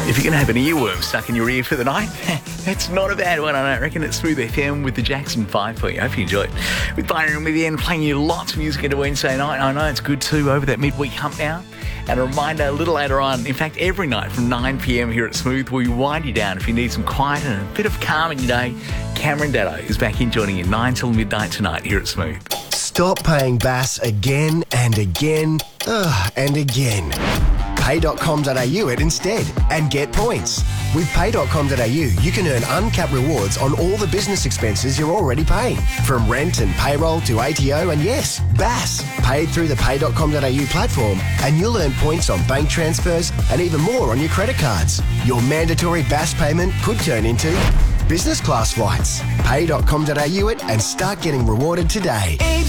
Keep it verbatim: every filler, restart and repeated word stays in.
If you're going to have an earworm stuck in your ear for the night, that's not a bad one, I don't reckon. It's Smooth F M with the Jackson five for you. I hope you enjoy it. With Byron and Vivian playing you lots of music into Wednesday night. I know it's good too over that midweek hump now. And a reminder a little later on, in fact, every night from nine p.m. here at Smooth, we'll wind you down if you need some quiet and a bit of calm in your day. Cameron Datto is back in joining you nine till midnight tonight here at Smooth. Stop paying Bass again and again ugh, and again. pay dot com dot a u it instead and get points. With pay dot com dot a u, you can earn uncapped rewards on all the business expenses you're already paying. From rent and payroll to A T O and yes, Bass. Paid through the pay dot com dot a u platform and you'll earn points on bank transfers and even more on your credit cards. Your mandatory Bass payment could turn into business class flights. pay dot com dot a u it and start getting rewarded today.